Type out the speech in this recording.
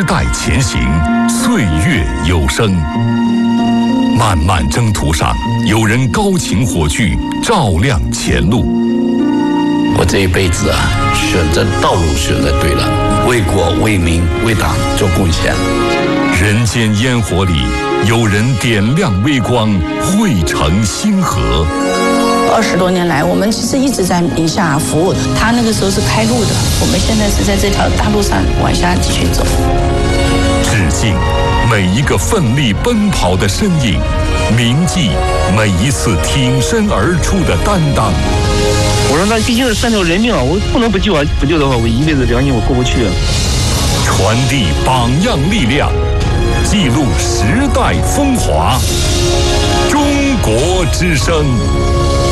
代前行，岁月有声。漫漫征途上，有人高擎火炬，照亮前路。 我这一辈子选择道路选择对了，为国为民为党做贡献。 人间烟火里，有人点亮微光，汇成星河。 20多年来，我们其实一直在宁夏服务。他那个时候是开路的，我们现在是在这条大路上往下继续走。 致敬每一个奋力奔跑的身影，铭记每一次挺身而出的担当。 我说那毕竟是3条人命啊，我不能不救啊！不救的话，我一辈子良心我过不去啊。 传递榜样力量，记录时代风华。中国之声。